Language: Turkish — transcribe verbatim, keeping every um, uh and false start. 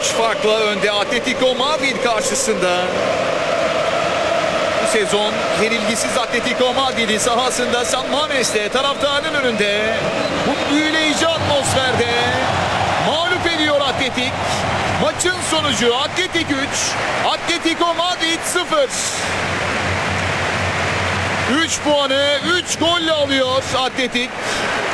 farkla önde Atletico Madrid karşısında. Bu sezon yenilgisiz Atletico Madrid'in sahasında San Mames'te taraftarın önünde bu büyüleyici atmosferde mağlup ediyor Atletik. Maçın sonucu Atletik üç, Atletico Madrid sıfır. üç puanı üç golle alıyor Atletik.